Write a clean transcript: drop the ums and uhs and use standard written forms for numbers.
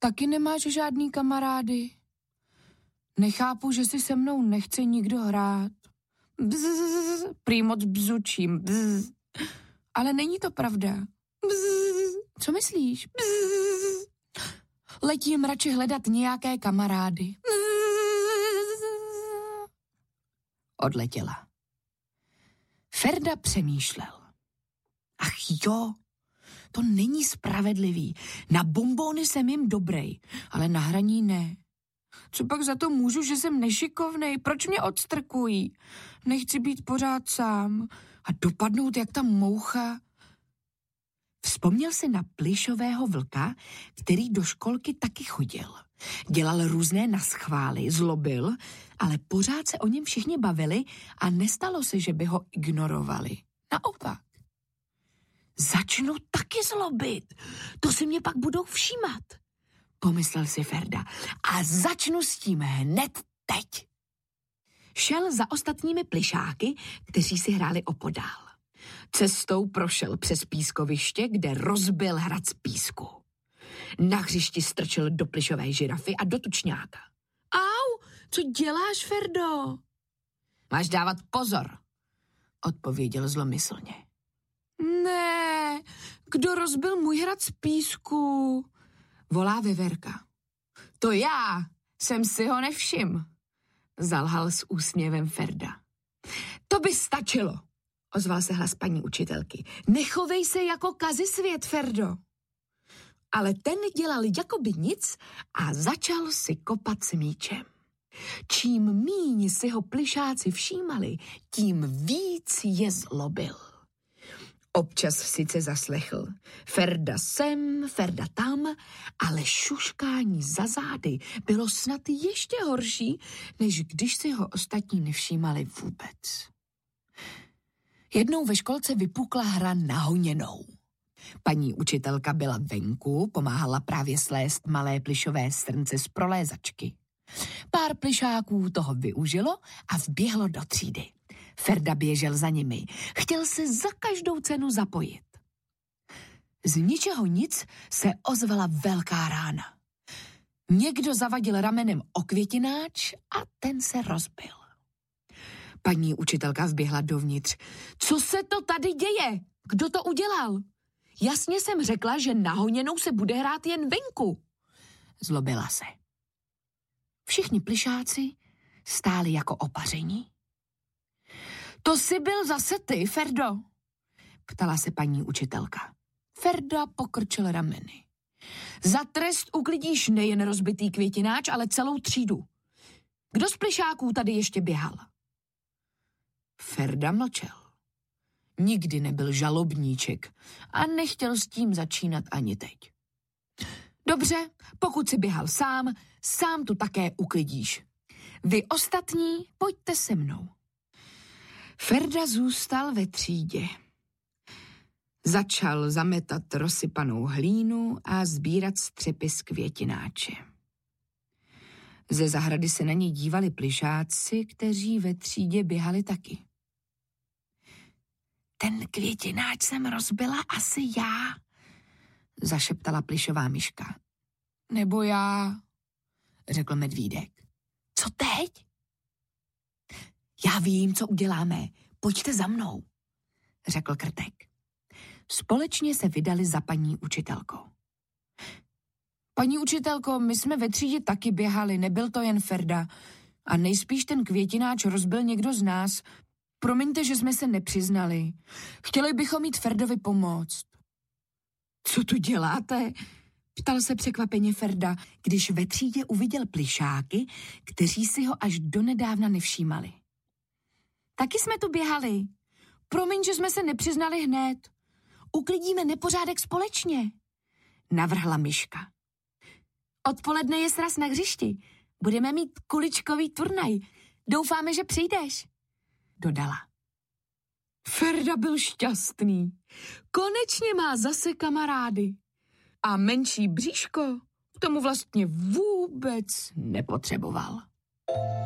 Taky nemáš žádný kamarády? Nechápu, že si se mnou nechce nikdo hrát. Bzz, prý moc bzučím. Bzz. Ale není to pravda. Bzz. Co myslíš? Bzz. Letím radši hledat nějaké kamarády. Bzz. Odletěla. Ferda přemýšlel. Ach jo, to není spravedlivý. Na bonbóny jsem jim dobrý, ale na hraní ne. Co pak za to můžu, že jsem nešikovnej? Proč mě odstrkují? Nechci být pořád sám a dopadnout jak ta moucha. Vzpomněl si na plyšového vlka, který do školky taky chodil. Dělal různé naschvály, zlobil, ale pořád se o něm všichni bavili a nestalo se, že by ho ignorovali. Naopak. Začnu taky zlobit, to si mě pak budou všímat, pomyslel si Ferda, a začnu s tím hned teď. Šel za ostatními plyšáky, kteří si hráli opodál. Cestou prošel přes pískoviště, kde rozbil hrad z písku. Na hřišti strčil do plyšové žirafy a do tučňáka. Au, co děláš, Ferdo? Máš dávat pozor, odpověděl zlomyslně. Ne, kdo rozbil můj hrad z písku? Volá Veverka. To já jsem si ho nevšiml, zalhal s úsměvem Ferda. To by stačilo, ozval se hlas paní učitelky. Nechovej se jako kazisvět, Ferdo. Ale ten dělal jakoby nic a začal si kopat s míčem. Čím míň si ho plyšáci všímali, tím víc je zlobil. Občas sice zaslechl. Ferda sem, Ferda tam, ale šuškání za zády bylo snad ještě horší, než když si ho ostatní nevšímali vůbec. Jednou ve školce vypukla hra na honěnou. Paní učitelka byla venku, pomáhala právě slést malé plyšové srnce z prolézačky. Pár plyšáků toho využilo a vběhlo do třídy. Ferda běžel za nimi. Chtěl se za každou cenu zapojit. Z ničeho nic se ozvala velká rána. Někdo zavadil ramenem o květináč a ten se rozbil. Paní učitelka vběhla dovnitř. Co se to tady děje? Kdo to udělal? Jasně jsem řekla, že na honěnou se bude hrát jen venku. Zlobila se. Všichni plyšáci stáli jako opaření. To jsi byl zase ty, Ferdo? Ptala se paní učitelka. Ferda pokrčil rameny. Za trest uklidíš nejen rozbitý květináč, ale celou třídu. Kdo z plyšáků tady ještě běhal? Ferda mlčel. Nikdy nebyl žalobníček a nechtěl s tím začínat ani teď. Dobře, pokud si běhal sám tu také uklidíš. Vy ostatní pojďte se mnou. Ferda zůstal ve třídě. Začal zametat rozsypanou hlínu a sbírat střepy z květináče. Ze zahrady se na něj dívali plyšáci, kteří ve třídě běhali taky. Ten květináč jsem rozbila asi já, zašeptala plyšová myška. Nebo já, řekl medvídek. Co teď? Já vím, co uděláme. Pojďte za mnou, řekl krtek. Společně se vydali za paní učitelkou. Paní učitelko, my jsme ve třídě taky běhali, nebyl to jen Ferda. A nejspíš ten květináč rozbil někdo z nás. Promiňte, že jsme se nepřiznali. Chtěli bychom jít Ferdovi pomoct. Co tu děláte? Ptal se překvapeně Ferda, když ve třídě uviděl plyšáky, kteří si ho až donedávna nevšímali. Taky jsme tu běhali. Promiň, že jsme se nepřiznali hned. Uklidíme nepořádek společně, navrhla myška. Odpoledne je sraz na hřišti. Budeme mít kuličkový turnaj. Doufáme, že přijdeš, dodala. Ferda byl šťastný. Konečně má zase kamarády. A menší bříško k tomu vlastně vůbec nepotřeboval.